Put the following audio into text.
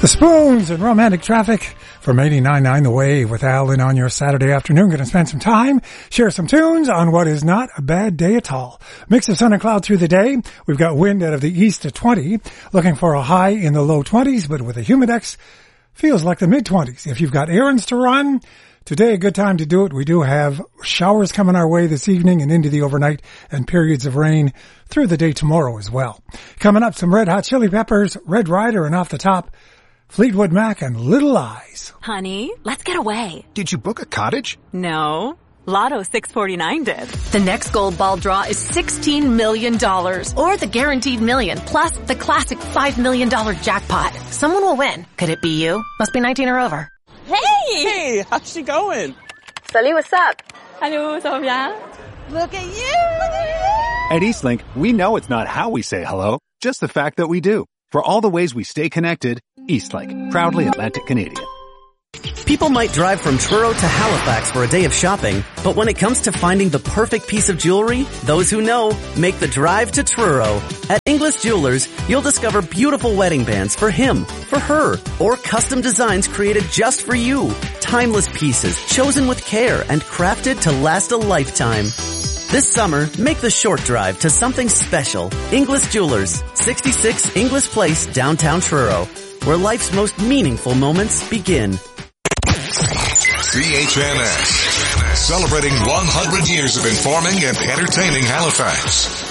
The Spoons and Romantic Traffic from 89.9 The Wave with Alan on your Saturday afternoon. Going to spend some time, share some tunes on what is not a bad day at all. Mix of sun and cloud through the day. We've got wind out of the east at 20, looking for a high in the low 20s, but with a humidex, feels like the mid-20s. If you've got errands to run, today a good time to do it. We do have showers coming our way this evening and into the overnight, and periods of rain through the day tomorrow as well. Coming up, some Red Hot Chili Peppers, Red Rider, and off the top, Fleetwood Mac and Little Eyes. Honey, let's get away. Did you book a cottage? No. Lotto 649 did. The next gold ball draw is $16 million. Or the guaranteed million, plus the classic $5 million jackpot. Someone will win. Could it be you? Must be 19 or over. Hey, how's she going? Salut, what's up? Hello, ça va bien? Look at you! At Eastlink, we know it's not how we say hello, just the fact that we do. For all the ways we stay connected, Eastlink, proudly Atlantic Canadian. People might drive from Truro to Halifax for a day of shopping, but when it comes to finding the perfect piece of jewelry, those who know make the drive to Truro. At Inglis Jewelers, you'll discover beautiful wedding bands for him, for her, or custom designs created just for you. Timeless pieces chosen with care and crafted to last a lifetime. This summer, make the short drive to something special. Inglis Jewelers, 66 Inglis Place, downtown Truro, where life's most meaningful moments begin. CHNS, celebrating 100 years of informing and entertaining Halifax.